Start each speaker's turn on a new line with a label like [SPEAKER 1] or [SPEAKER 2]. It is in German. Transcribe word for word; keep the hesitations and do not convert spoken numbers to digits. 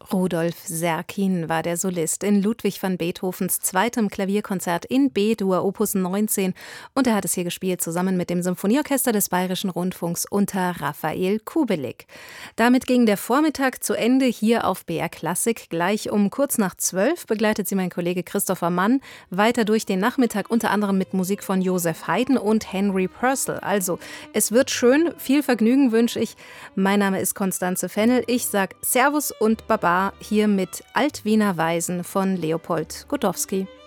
[SPEAKER 1] Rudolf Serkin war der Solist in Ludwig van Beethovens zweitem Klavierkonzert in B-Dur Opus neunzehn und er hat es hier gespielt zusammen mit dem Symphonieorchester des Bayerischen Rundfunks unter Raphael Kubelik. Damit ging der Vormittag zu Ende hier auf B R Klassik. Gleich um kurz nach zwölf begleitet sie mein Kollege Christopher Mann weiter durch den Nachmittag, unter anderem mit Musik von Joseph Haydn und Henry Purcell. Also, es wird schön, viel Vergnügen wünsche ich. Mein Name ist Konstanze Fennel. Ich sag Servus und Baba hier mit Altwiener Weisen von Leopold Godowsky.